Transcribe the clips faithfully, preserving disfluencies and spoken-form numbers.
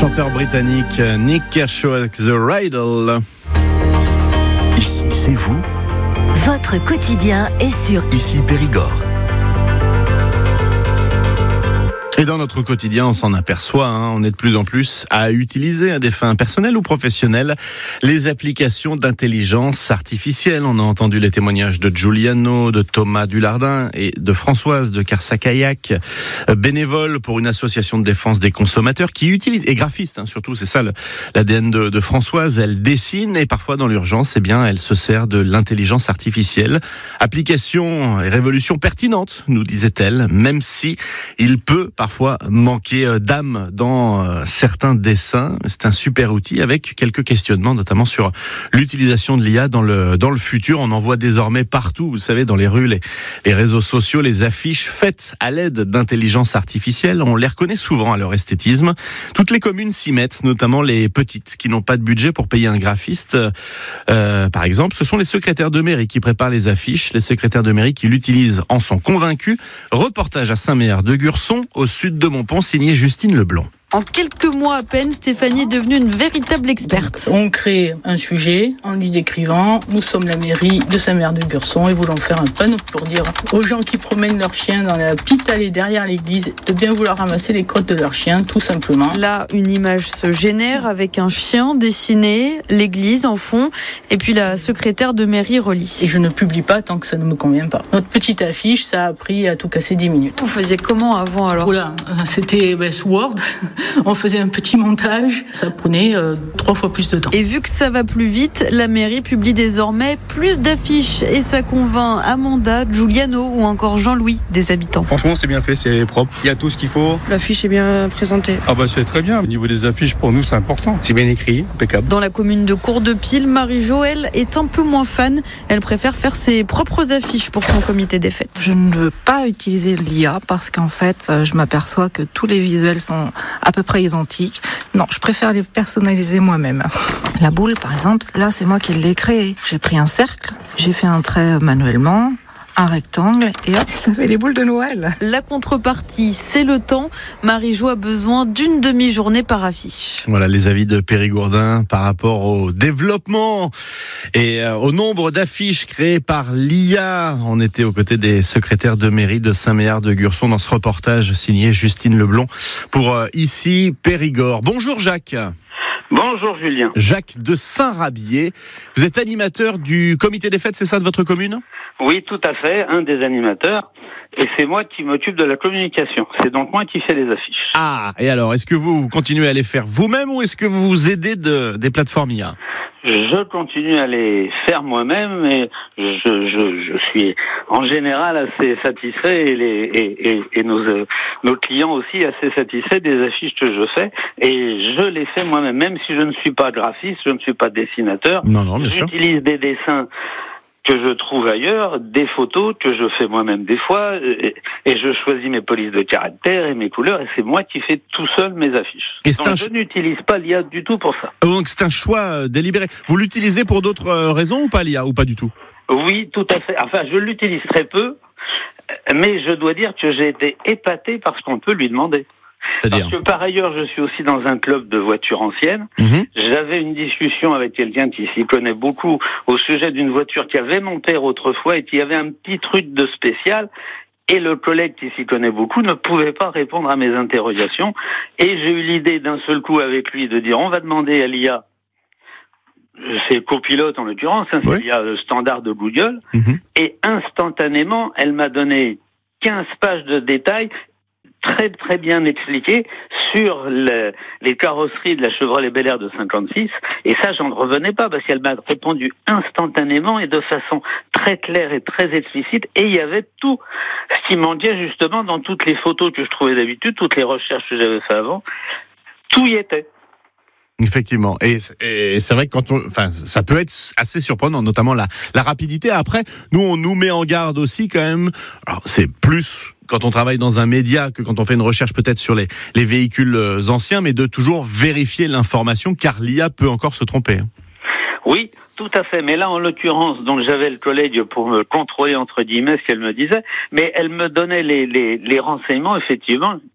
Chanteur britannique Nick Kershaw avec The Riddle. Ici, c'est vous. Votre quotidien est sur Ici Périgord. Et dans notre quotidien, on s'en aperçoit, hein, on est de plus en plus à utiliser à des fins personnelles ou professionnelles les applications d'intelligence artificielle. On a entendu les témoignages de Giuliano, de Thomas Dulardin et de Françoise de Carsacaillac, bénévole pour une association de défense des consommateurs qui utilise, et graphiste hein, surtout, c'est ça le, l'A D N de, de Françoise, elle dessine et parfois dans l'urgence, eh bien, elle se sert de l'intelligence artificielle. Application et révolution pertinente, nous disait-elle, même si il peut parfois manquer d'âme dans certains dessins. C'est un super outil avec quelques questionnements, notamment sur l'utilisation de l'I A dans le, dans le futur. On en voit désormais partout, vous savez, dans les rues, les, les réseaux sociaux, les affiches faites à l'aide d'intelligence artificielle. On les reconnaît souvent à leur esthétisme. Toutes les communes s'y mettent, notamment les petites qui n'ont pas de budget pour payer un graphiste. Euh, par exemple, ce sont les secrétaires de mairie qui préparent les affiches. Les secrétaires de mairie qui l'utilisent en sont convaincus. Reportage à Saint-Méard-de-Gurson, au sud de Montpont, signé Justine Leblond. En quelques mois à peine, Stéphanie est devenue une véritable experte. On crée un sujet en lui décrivant « Nous sommes la mairie de Saint-Méard-de-Gurson et voulons faire un panneau pour dire aux gens qui promènent leurs chiens dans la petite allée derrière l'église de bien vouloir ramasser les crottes de leurs chiens, tout simplement. » Là, une image se génère avec un chien dessiné, l'église en fond, et puis la secrétaire de mairie relit. Et je ne publie pas tant que ça ne me convient pas. Notre petite affiche, ça a pris à tout casser dix minutes. Vous faisiez comment avant alors ? Oula, c'était ben, sous Word. On faisait un petit montage, ça prenait euh, trois fois plus de temps. Et vu que ça va plus vite, la mairie publie désormais plus d'affiches et ça convainc Amanda, Giuliano ou encore Jean-Louis, des habitants. Franchement, c'est bien fait, c'est propre. Il y a tout ce qu'il faut. L'affiche est bien présentée. Ah bah c'est très bien. Au niveau des affiches, pour nous, c'est important. C'est bien écrit, impeccable. Dans la commune de Cour-de-Pile, Marie-Joëlle est un peu moins fan. Elle préfère faire ses propres affiches pour son comité des fêtes. Je ne veux pas utiliser l'I A parce qu'en fait, je m'aperçois que tous les visuels sont à peu près identiques. Non, je préfère les personnaliser moi-même. La boule, par exemple, là, c'est moi qui l'ai créée. J'ai pris un cercle, j'ai fait un trait manuellement, un rectangle, et hop, ça fait les boules de Noël. La contrepartie, c'est le temps. Marie-Jo a besoin d'une demi-journée par affiche. Voilà les avis de Périgourdin par rapport au développement et au nombre d'affiches créées par l'I A. On était aux côtés des secrétaires de mairie de Saint-Méard-de-Gurson dans ce reportage signé Justine Leblond pour Ici Périgord. Bonjour Jacques. Bonjour Julien. Jacques de Saint-Rabier. Vous êtes animateur du comité des fêtes, c'est ça, de votre commune ? Oui, tout à fait, un des animateurs. Et c'est moi qui m'occupe de la communication. C'est donc moi qui fais les affiches. Ah, et alors, est-ce que vous continuez à les faire vous-même ou est-ce que vous vous aidez de, des plateformes I A ? Je continue à les faire moi-même et je, je, je suis en général assez satisfait et, les, et, et, et nos, euh, nos clients aussi assez satisfaits des affiches que je fais et je les fais moi-même, même si je ne suis pas graphiste, je ne suis pas dessinateur. Non, non, bien sûr. J'utilise des dessins que je trouve ailleurs, des photos que je fais moi-même des fois, et, et je choisis mes polices de caractère et mes couleurs, et c'est moi qui fais tout seul mes affiches. Et donc un... je n'utilise pas l'I A du tout pour ça. Donc c'est un choix euh, délibéré. Vous l'utilisez pour d'autres euh, raisons ou pas l'I A, ou pas du tout ? Oui, tout à fait. Enfin, je l'utilise très peu, mais je dois dire que j'ai été épaté par ce qu'on peut lui demander. C'est-à-dire ? Parce que par ailleurs, je suis aussi dans un club de voitures anciennes. Mmh. J'avais une discussion avec quelqu'un qui s'y connaît beaucoup au sujet d'une voiture qui avait mon père autrefois et qui avait un petit truc de spécial. Et le collègue qui s'y connaît beaucoup ne pouvait pas répondre à mes interrogations. Et j'ai eu l'idée d'un seul coup avec lui de dire on va demander à l'I A, c'est copilote en l'occurrence, hein, c'est oui. l'I A standard de Google. Mmh. Et instantanément, elle m'a donné quinze pages de détails très très bien expliqué sur le, les carrosseries de la Chevrolet Bel Air de cinquante-six, et ça j'en revenais pas parce qu'elle m'a répondu instantanément et de façon très claire et très explicite, et il y avait tout ce qui manquait justement dans toutes les photos que je trouvais d'habitude, toutes les recherches que j'avais fait avant, tout y était. Effectivement, et, et c'est vrai que quand on, enfin, ça peut être assez surprenant, notamment la, la rapidité. Après, nous, on nous met en garde aussi quand même. Alors, c'est plus quand on travaille dans un média que quand on fait une recherche peut-être sur les, les véhicules anciens, mais de toujours vérifier l'information, car l'I A peut encore se tromper. Oui, tout à fait. Mais là, en l'occurrence, donc j'avais le collègue pour me contrôler entre guillemets ce qu'elle me disait, mais elle me donnait les, les, les renseignements effectivement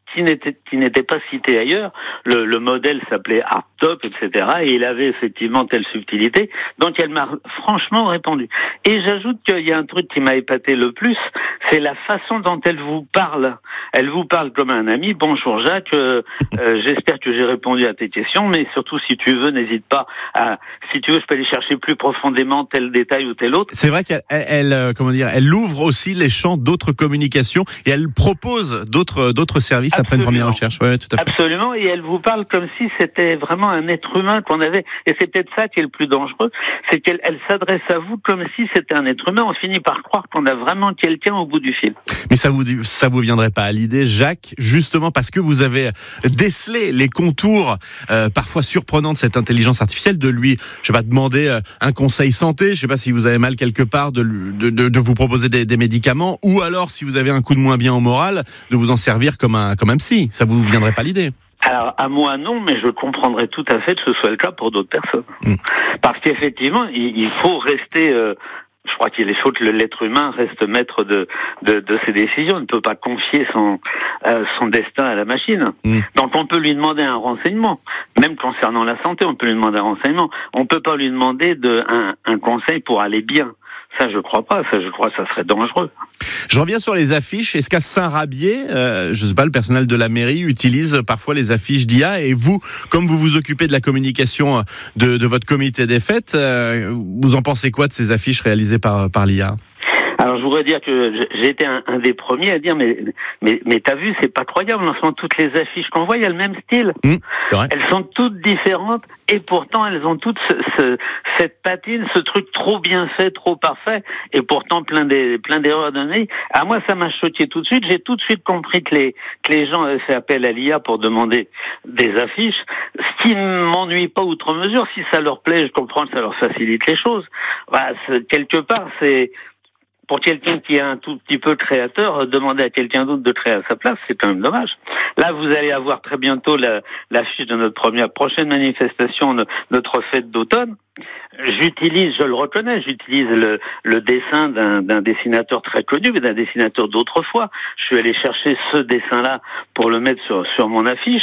qui n'était, qui n'était pas cité ailleurs. Le, le modèle s'appelait Hardtop, et cetera. Et il avait effectivement telle subtilité. Donc elle m'a franchement répondu. Et j'ajoute qu'il y a un truc qui m'a épaté le plus, c'est la façon dont elle vous parle. Elle vous parle comme un ami. Bonjour Jacques, euh, euh, j'espère que j'ai répondu à tes questions, mais surtout si tu veux, n'hésite pas à, si tu veux, je peux aller chercher plus profondément tel détail ou tel autre. C'est vrai qu'elle, elle, euh, comment dire, elle ouvre aussi les champs d'autres communications et elle propose d'autres, d'autres services Absolument. Après une première recherche. Ouais, tout à fait. Absolument, et elle vous parle comme si c'était vraiment un être humain qu'on avait. Et c'est peut-être ça qui est le plus dangereux, c'est qu'elle elle s'adresse à vous comme si c'était un être humain. On finit par croire qu'on a vraiment quelqu'un au bout du fil. Mais ça vous ça vous viendrait pas à l'idée, Jacques, justement parce que vous avez décelé les contours euh, parfois surprenants de cette intelligence artificielle, de lui, je sais pas, demander euh, un conseil santé, je sais pas si vous avez mal quelque part, de de, de, de vous proposer des, des médicaments, ou alors si vous avez un coup de moins bien au moral, de vous en servir comme un comme un psy. Ça vous viendrait pas à l'idée? Alors, à moi, non, mais je comprendrais tout à fait que ce soit le cas pour d'autres personnes. Mmh. Parce qu'effectivement, il, il faut rester... Euh, je crois qu'il faut que l'être humain reste maître de, de, de ses décisions. Il ne peut pas confier son, euh, son destin à la machine. Mmh. Donc, on peut lui demander un renseignement. Même concernant la santé, on peut lui demander un renseignement. On ne peut pas lui demander de, un, un conseil pour aller bien. Ça, je crois pas. Ça, je crois que ça serait dangereux. Je reviens sur les affiches. Est-ce qu'à Saint-Rabier, euh, je sais pas, le personnel de la mairie utilise parfois les affiches d'I A, et vous, comme vous vous occupez de la communication de, de votre comité des fêtes, euh, vous en pensez quoi de ces affiches réalisées par, par l'I A ? Alors je voudrais dire que j'ai été un, un des premiers à dire mais mais mais t'as vu, c'est pas croyable, en ce moment toutes les affiches qu'on voit, il y a le même style. Mmh, c'est vrai. Elles sont toutes différentes et pourtant elles ont toutes ce, ce, cette patine, ce truc trop bien fait, trop parfait, et pourtant plein des plein d'erreurs données. À moi ça m'a choqué tout de suite. J'ai tout de suite compris que les que les gens avaient fait appel à l'I A pour demander des affiches, ce qui ne m'ennuie pas outre mesure. Si ça leur plaît, je comprends que ça leur facilite les choses. Bah, quelque part c'est pour quelqu'un qui est un tout petit peu créateur, demander à quelqu'un d'autre de créer à sa place, c'est quand même dommage. Là, vous allez avoir très bientôt la, l'affiche de notre première prochaine manifestation, notre fête d'automne. J'utilise, je le reconnais, j'utilise le, le dessin d'un, d'un dessinateur très connu, mais d'un dessinateur d'autrefois. Je suis allé chercher ce dessin-là pour le mettre sur, sur mon affiche.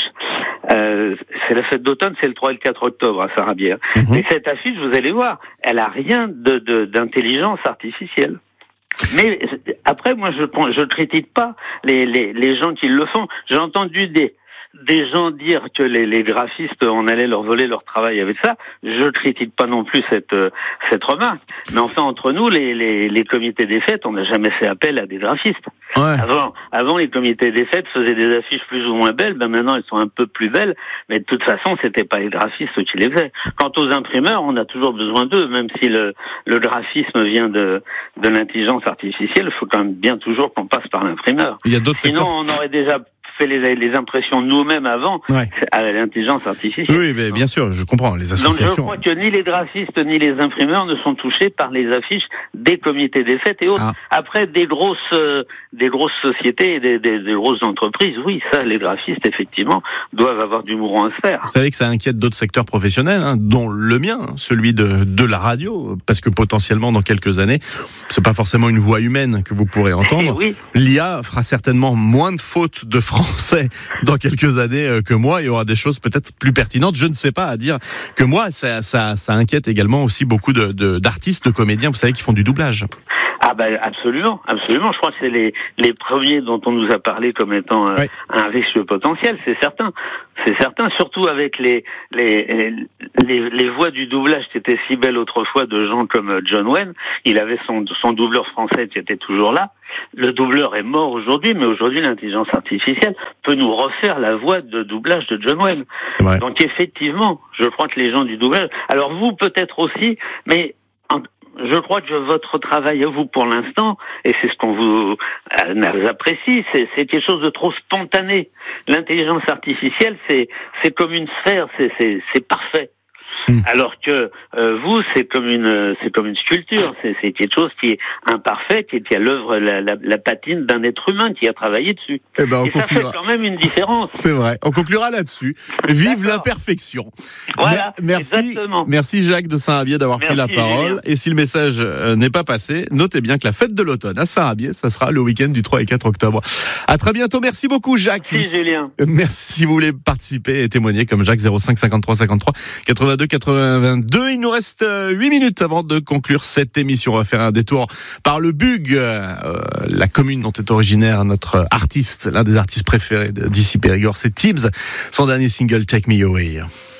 Euh, c'est la fête d'automne, c'est le trois et le quatre octobre à Saint-Rabier. Mmh. Et cette affiche, vous allez voir, elle a rien de, de, d'intelligence artificielle. Mais après, moi, je je critique pas les, les, les gens qui le font. J'ai entendu des des gens dire que les, les graphistes, on allait leur voler leur travail avec ça. Je critique pas non plus cette cette remarque. Mais enfin, entre nous, les, les, les comités des fêtes, on n'a jamais fait appel à des graphistes. Ouais. Avant, avant, les comités des fêtes faisaient des affiches plus ou moins belles. Ben maintenant, elles sont un peu plus belles. Mais de toute façon, c'était pas les graphistes qui les faisaient. Quant aux imprimeurs, on a toujours besoin d'eux, même si le, le graphisme vient de, de l'intelligence artificielle. Il faut quand même bien toujours qu'on passe par l'imprimeur. Il y a d'autres Sinon, secteurs. On aurait déjà fait les, les impressions nous-mêmes avant, ouais. À l'intelligence artificielle. Oui, mais bien sûr, je comprends, les associations. Donc je crois que ni les graphistes ni les imprimeurs ne sont touchés par les affiches des comités des fêtes et autres. Ah. Après, des grosses, euh, des grosses sociétés et des, des, des grosses entreprises, oui, ça, les graphistes, effectivement, doivent avoir du mouron à se faire. Vous savez que ça inquiète d'autres secteurs professionnels, hein, dont le mien, celui de, de la radio, parce que potentiellement, dans quelques années, c'est pas forcément une voix humaine que vous pourrez entendre. Oui. L'I A fera certainement moins de fautes de français dans quelques années que moi. Il y aura des choses peut-être plus pertinentes, je ne sais pas, à dire que moi. Ça, ça, ça inquiète également aussi beaucoup de, de, d'artistes, de comédiens, vous savez, qui font du doublage. Ah ben absolument, absolument. Je crois que c'est les, les premiers dont on nous a parlé comme étant euh, oui. un risque potentiel, c'est certain. C'est certain, surtout avec les, les, les, les voix du doublage qui étaient si belles autrefois de gens comme John Wayne. Il avait son, son doubleur français qui était toujours là. Le doubleur est mort aujourd'hui, mais aujourd'hui l'intelligence artificielle peut nous refaire la voix de doublage de John Wayne. Ouais. Donc effectivement, je crois que les gens du doublage, alors vous peut-être aussi, mais je crois que votre travail à vous pour l'instant, et c'est ce qu'on vous euh, apprécie, c'est, c'est quelque chose de trop spontané. L'intelligence artificielle, c'est, c'est comme une sphère, c'est, c'est, c'est parfait. Mmh. Alors que euh, vous, c'est comme une, c'est comme une sculpture. C'est, c'est quelque chose qui est imparfait, qui est à l'œuvre, la, la, la patine d'un être humain qui a travaillé dessus. Eh ben, Et ça fait quand même une différence. C'est vrai. On conclura là-dessus. Vive l'imperfection. Voilà. Merci, exactement. merci Jacques de Saint-Rabier d'avoir merci, pris la parole. Julien. Et si le message euh, n'est pas passé, notez bien que la fête de l'automne à Saint-Rabier, ça sera le week-end du trois et quatre octobre. À très bientôt. Merci beaucoup Jacques. Merci Julien. Merci. Si vous voulez participer et témoigner comme Jacques, zéro cinq cinquante-trois cinquante-trois quatre-vingt-deux quatre-vingt-deux. Il nous reste huit minutes avant de conclure cette émission. On va faire un détour par le Bug, euh, la commune dont est originaire notre artiste, l'un des artistes préférés d'ici Périgord, c'est Tibbs. Son dernier single Take Me Away.